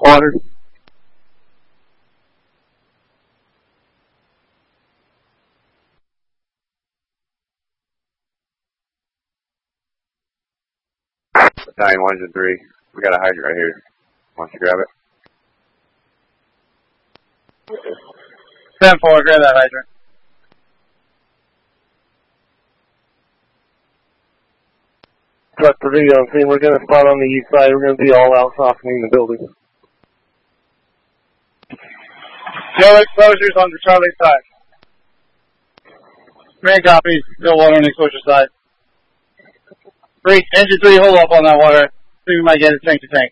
water. Battalion 1 to 3. We got a hydrant right here. Why don't you grab it? 10-4, grab that hydrant. Cut the video and see, we're going to spot on the east side. We're going to be all out softening the building. No exposures on the Charlie side. Command copies, no water on the exposure side. Breach, engine 3, hold up on that water. See, we might get it tank to tank.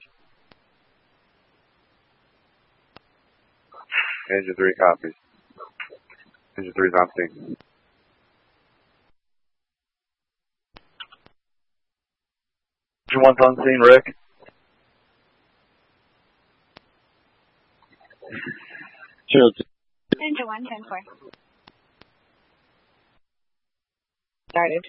Engine 3 copies. Engine 3's on scene. Engine 1's on scene, Rick. Engine 1, 10-4. Started.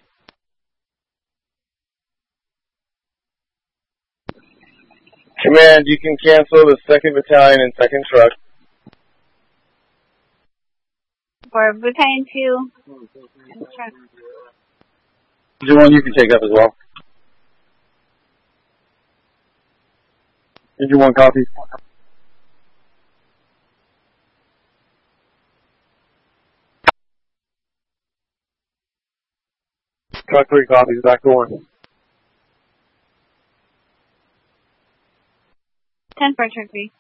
Command, you can cancel the 2nd Battalion and 2nd Truck. For Battalion 2, truck. Engine 1, you can take up as well. Engine 1 copies. Truck 3 copies, back to 1. 10-4, truck 3.